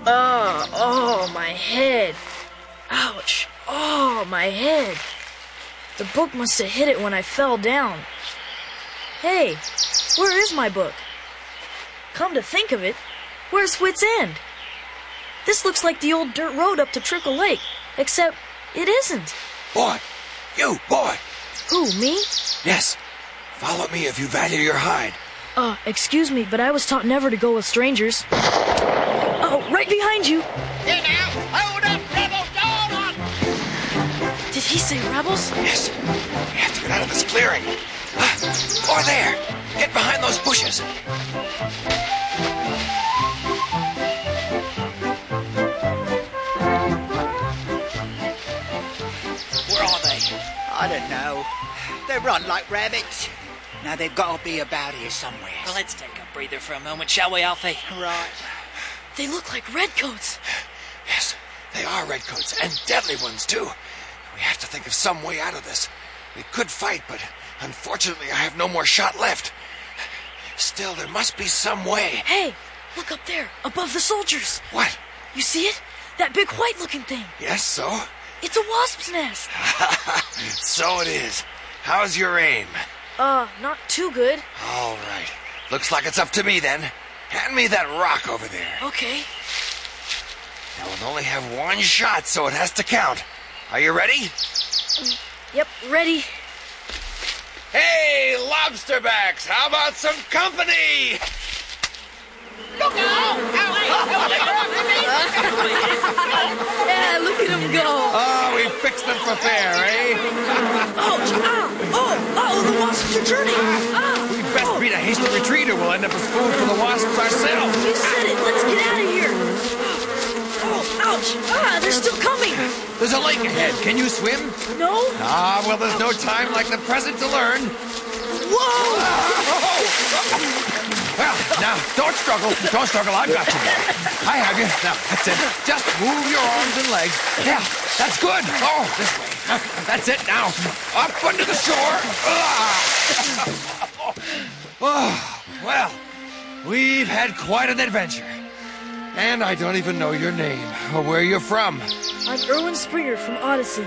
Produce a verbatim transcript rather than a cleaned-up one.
Oh, oh, my head. Ouch. Oh, my head. The book must have hit it when I fell down. Hey, where is my book? Come to think of it, where's Wits End? This looks like the old dirt road up to Trickle Lake, except it isn't. Boy, you, boy. Who, me? Yes. Follow me if you value your hide. Uh, excuse me, but I was taught never to go with strangers. Oh, right behind you. Here now, hold up, rebels, hold on! Did he say rebels? Yes. We have to get out of this clearing. Ah, or there. Get behind those bushes. Where are they? I don't know. They run like rabbits. Now they've got to be about here somewhere. Well, let's take a breather for a moment, shall we, Alfie? Right. They look like redcoats. Yes, they are redcoats, and deadly ones, too. We have to think of some way out of this. We could fight, but unfortunately I have no more shot left. Still, there must be some way. Hey, look up there, above the soldiers. What? You see it? That big white-looking thing. Yes, so? It's a wasp's nest. So it is. How's your aim? Uh, not too good. All right. Looks like it's up to me, then. Hand me that rock over there. Okay. Now, we'll only have one shot, so it has to count. Are you ready? Yep, ready. Hey, lobsterbacks, how about some company? Yeah, look at him go. Oh, we fixed them for fair, eh? Oh, ah, oh, oh, the wasps are turning. Ah, We'd best oh, beat a hasty retreat or we'll end up as food for the wasps ourselves. You said it. Let's get out of here. Oh, ouch. Ah, they're still coming. There's a lake ahead. Can you swim? No? Ah, well, there's no time like the present to learn. Whoa! Well, now, don't struggle. Don't struggle. I've got you now. I have you. Now, that's it. Just move your arms and legs. Yeah, that's good. Oh, this way. That's it now. Up under the shore. Ah. Oh, well, we've had quite an adventure. And I don't even know your name or where you're from. I'm Erwin Springer from Odyssey.